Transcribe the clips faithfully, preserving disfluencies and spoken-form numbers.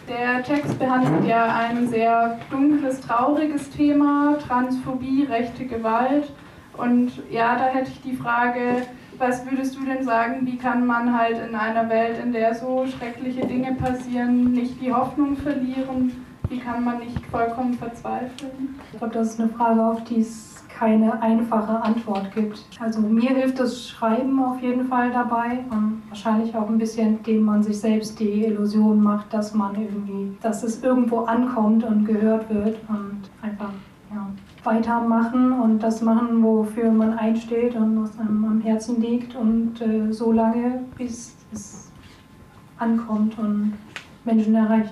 Der Text behandelt ja ein sehr dunkles, trauriges Thema, Transphobie, rechte Gewalt. Und ja, da hätte ich die Frage, was würdest du denn sagen, wie kann man halt in einer Welt, in der so schreckliche Dinge passieren, nicht die Hoffnung verlieren? Wie kann man nicht vollkommen verzweifeln? Ich glaube, das ist eine Frage, auf die es keine einfache Antwort gibt. Also mir hilft das Schreiben auf jeden Fall dabei und wahrscheinlich auch ein bisschen, indem man sich selbst die Illusion macht, dass man irgendwie, dass es irgendwo ankommt und gehört wird und einfach ja, weitermachen und das machen, wofür man einsteht und was einem am Herzen liegt und äh, so lange, bis es ankommt und Menschen erreicht.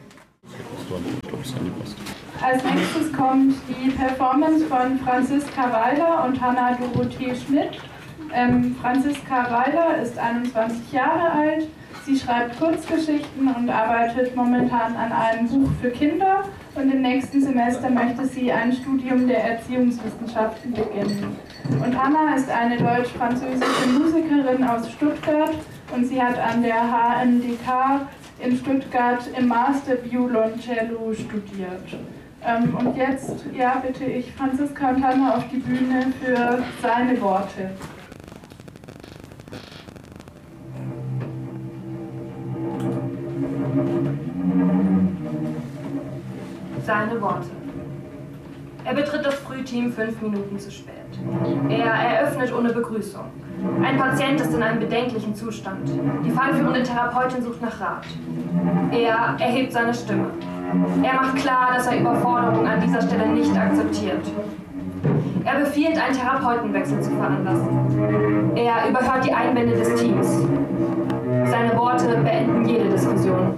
Als nächstes kommt die Performance von Franziska Weiler und Hanna Dorothee Schmidt. Ähm, Franziska Weiler ist einundzwanzig Jahre alt. Sie schreibt Kurzgeschichten und arbeitet momentan an einem Buch für Kinder. Und im nächsten Semester möchte sie ein Studium der Erziehungswissenschaften beginnen. Und Hanna ist eine deutsch-französische Musikerin aus Stuttgart und sie hat an der H M D K in Stuttgart im Master Violoncello studiert. Ähm, und jetzt ja, bitte ich Franziska und Hanna auf die Bühne für seine Worte. Seine Worte. Er betritt das Frühteam fünf Minuten zu spät. Er eröffnet ohne Begrüßung. Ein Patient ist in einem bedenklichen Zustand. Die fallführende Therapeutin sucht nach Rat. Er erhebt seine Stimme. Er macht klar, dass er Überforderung an dieser Stelle nicht akzeptiert. Er befiehlt, einen Therapeutenwechsel zu veranlassen. Er überhört die Einwände des Teams. Seine Worte beenden jede Diskussion.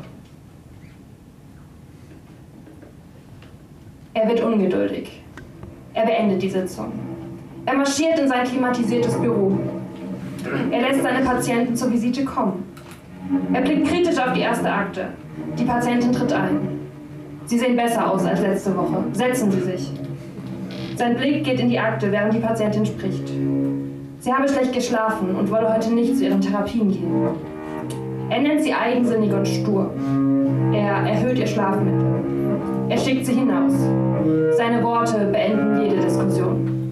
Er wird ungeduldig. Er beendet die Sitzung. Er marschiert in sein klimatisiertes Büro. Er lässt seine Patienten zur Visite kommen. Er blickt kritisch auf die erste Akte. Die Patientin tritt ein. Sie sehen besser aus als letzte Woche. Setzen Sie sich. Sein Blick geht in die Akte, während die Patientin spricht. Sie habe schlecht geschlafen und wolle heute nicht zu ihren Therapien gehen. Er nennt sie eigensinnig und stur. Er erhöht ihr Schlafmittel. Er schickt sie hinaus. Seine Worte beenden jede Diskussion.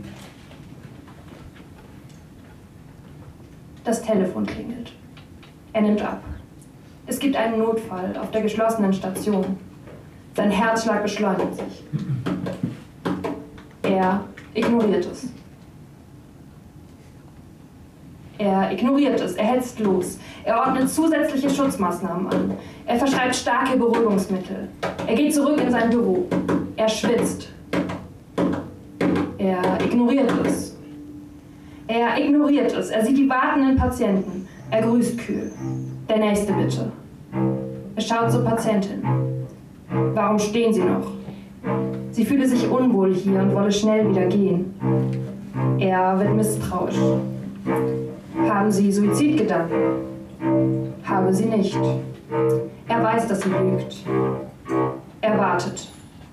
Das Telefon klingelt. Er nimmt ab. Es gibt einen Notfall auf der geschlossenen Station. Sein Herzschlag beschleunigt sich. Er ignoriert es. Er ignoriert es, er hetzt los. Er ordnet zusätzliche Schutzmaßnahmen an. Er verschreibt starke Beruhigungsmittel. Er geht zurück in sein Büro. Er schwitzt. Er ignoriert es. Er ignoriert es. Er sieht die wartenden Patienten. Er grüßt kühl. Der nächste bitte. Er schaut zur Patientin. Warum stehen Sie noch? Sie fühle sich unwohl hier und wolle schnell wieder gehen. Er wird misstrauisch. Haben Sie Suizidgedanken? Habe sie nicht. Er weiß, dass sie lügt. Er wartet.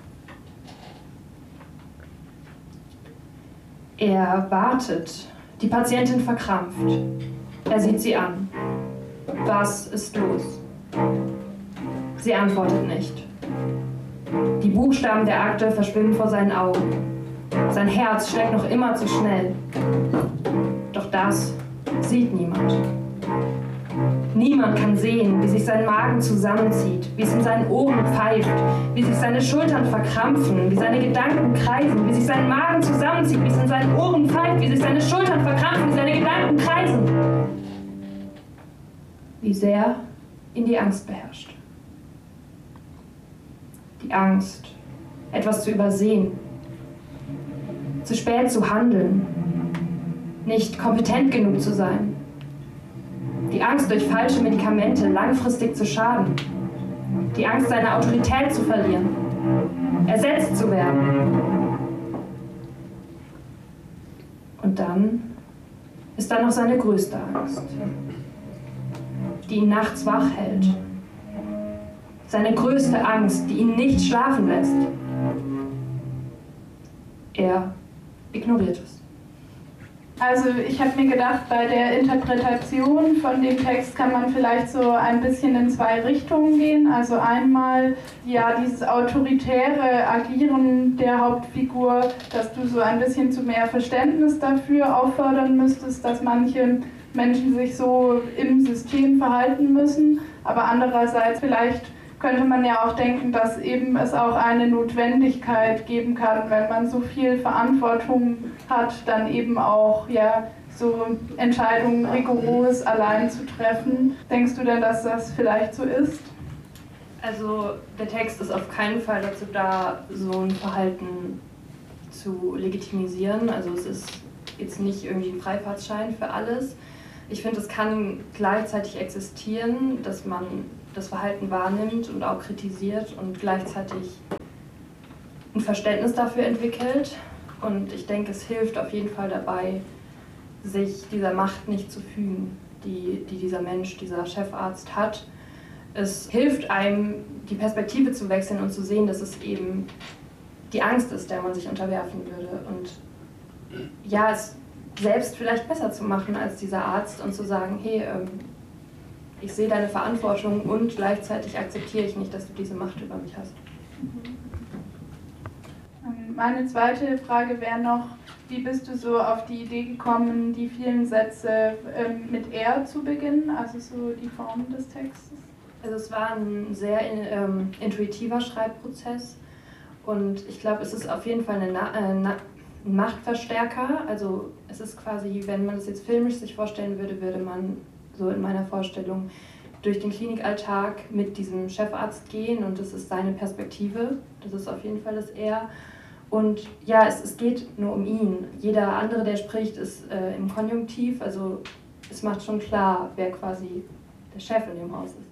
Er wartet. Die Patientin verkrampft. Er sieht sie an. Was ist los? Sie antwortet nicht. Die Buchstaben der Akte verschwimmen vor seinen Augen. Sein Herz schlägt noch immer zu schnell. Doch das sieht niemand. Niemand kann sehen, wie sich sein Magen zusammenzieht, wie es in seinen Ohren pfeift, wie sich seine Schultern verkrampfen, wie seine Gedanken kreisen, wie sich sein Magen zusammenzieht, wie es in seinen Ohren pfeift, wie sich seine Schultern verkrampfen, wie seine Gedanken kreisen. Wie sehr ihn die Angst beherrscht. Die Angst, etwas zu übersehen, zu spät zu handeln, nicht kompetent genug zu sein. Die Angst, durch falsche Medikamente langfristig zu schaden. Die Angst, seine Autorität zu verlieren. Ersetzt zu werden. Und dann ist da noch seine größte Angst, die ihn nachts wach hält. Seine größte Angst, die ihn nicht schlafen lässt. Er ignoriert es. Also ich habe mir gedacht, bei der Interpretation von dem Text kann man vielleicht so ein bisschen in zwei Richtungen gehen. Also einmal ja dieses autoritäre Agieren der Hauptfigur, dass du so ein bisschen zu mehr Verständnis dafür auffordern müsstest, dass manche Menschen sich so im System verhalten müssen. Aber andererseits vielleicht könnte man ja auch denken, dass eben es auch eine Notwendigkeit geben kann, wenn man so viel Verantwortung hat, dann eben auch ja, so Entscheidungen rigoros allein zu treffen. Denkst du denn, dass das vielleicht so ist? Also der Text ist auf keinen Fall dazu da, so ein Verhalten zu legitimisieren. Also es ist jetzt nicht irgendwie ein Freifahrtschein für alles. Ich finde, es kann gleichzeitig existieren, dass man das Verhalten wahrnimmt und auch kritisiert und gleichzeitig ein Verständnis dafür entwickelt. Und ich denke, es hilft auf jeden Fall dabei, sich dieser Macht nicht zu fügen, die, die dieser Mensch, dieser Chefarzt hat. Es hilft einem, die Perspektive zu wechseln und zu sehen, dass es eben die Angst ist, der man sich unterwerfen würde. Und ja, es selbst vielleicht besser zu machen als dieser Arzt und zu sagen, hey, ähm, ich sehe deine Verantwortung und gleichzeitig akzeptiere ich nicht, dass du diese Macht über mich hast. Meine zweite Frage wäre noch, wie bist du so auf die Idee gekommen, die vielen Sätze ähm, mit er zu beginnen, also so die Form des Textes? Also es war ein sehr ähm, intuitiver Schreibprozess und ich glaube, es ist auf jeden Fall eine Na äh, Na ein Machtverstärker. Also es ist quasi, wenn man das jetzt filmisch sich vorstellen würde, würde man so in meiner Vorstellung durch den Klinikalltag mit diesem Chefarzt gehen und das ist seine Perspektive. Das ist auf jeden Fall das Er. Und ja, es, es geht nur um ihn. Jeder andere, der spricht, ist äh, im Konjunktiv. Also es macht schon klar, wer quasi der Chef in dem Haus ist.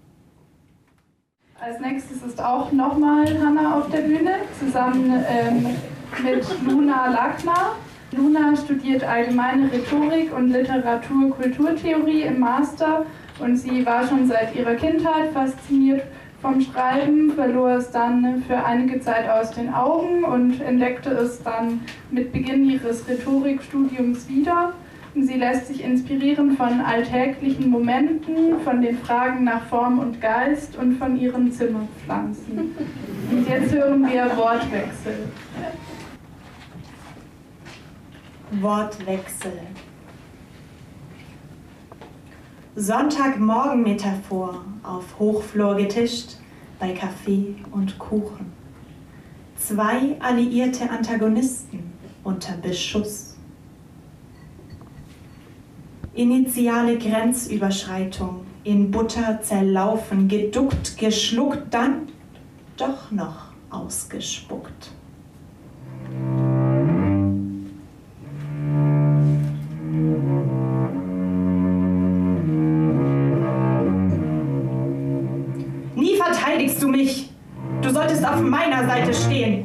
Als nächstes ist auch nochmal Hannah auf der Bühne, zusammen ähm, mit Luna Lackner. Luna studiert allgemeine Rhetorik und Literatur-Kulturtheorie im Master und sie war schon seit ihrer Kindheit fasziniert vom Schreiben, verlor es dann für einige Zeit aus den Augen und entdeckte es dann mit Beginn ihres Rhetorikstudiums wieder. Und sie lässt sich inspirieren von alltäglichen Momenten, von den Fragen nach Form und Geist und von ihren Zimmerpflanzen. Und jetzt hören wir Wortwechsel. Wortwechsel. Sonntagmorgen-Metaphor auf Hochflor getischt bei Kaffee und Kuchen. Zwei alliierte Antagonisten unter Beschuss. Initiale Grenzüberschreitung, in Butter zerlaufen, geduckt, geschluckt, dann doch noch ausgespuckt. Nie verteidigst du mich. Du solltest auf meiner Seite stehen.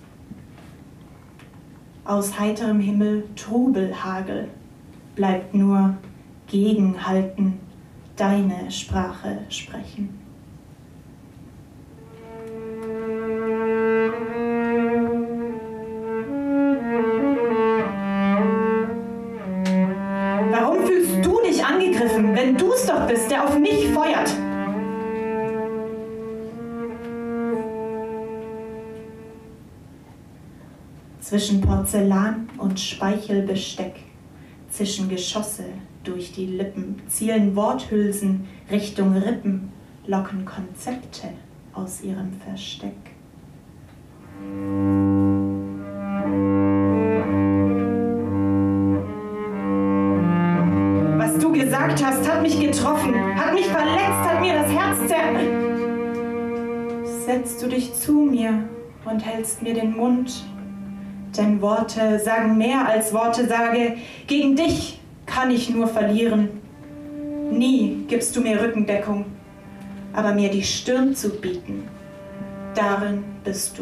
Aus heiterem Himmel Trubelhagel. Bleibt nur gegenhalten, deine Sprache sprechen. Warum fühlst du dich angegriffen, wenn du es doch bist, der auf mich feuert? Zwischen Porzellan und Speichelbesteck zischen Geschosse durch die Lippen, zielen Worthülsen Richtung Rippen, locken Konzepte aus ihrem Versteck. Was du gesagt hast, hat mich getroffen, hat mich verletzt, hat mir das Herz zer... Setzt du dich zu mir und hältst mir den Mund, denn Worte sagen mehr als Worte sage. Gegen dich kann ich nur verlieren. Nie gibst du mir Rückendeckung, aber mir die Stirn zu bieten, darin bist du.